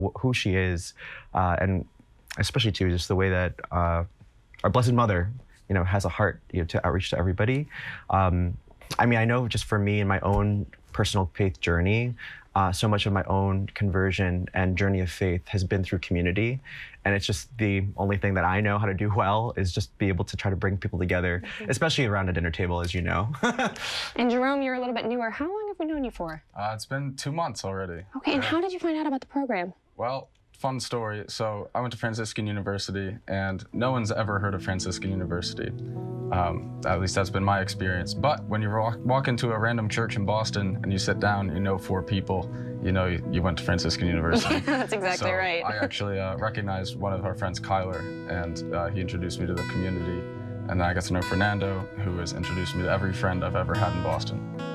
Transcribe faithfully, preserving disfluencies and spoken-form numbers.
wh- who she is, uh, and especially too just the way that uh, our Blessed Mother, you know, has a heart, you know, to outreach to everybody. Um, I mean, I know just for me in my own personal faith journey, uh, so much of my own conversion and journey of faith has been through community. And it's just the only thing that I know how to do well is just be able to try to bring people together, mm-hmm. especially around a dinner table, as you know. And Jerome, you're a little bit newer. How long have we known you for? Uh, it's been two months already. Okay, and yeah. How did you find out about the program? Well, fun story. So I went to Franciscan University, and no one's ever heard of Franciscan University. Um, at least that's been my experience. But when you walk, walk into a random church in Boston and you sit down, you know four people, you know you, you went to Franciscan University. That's exactly so right. I actually uh, recognized one of our friends, Kyler, and uh, he introduced me to the community. And then I got to know Fernando, who has introduced me to every friend I've ever had in Boston.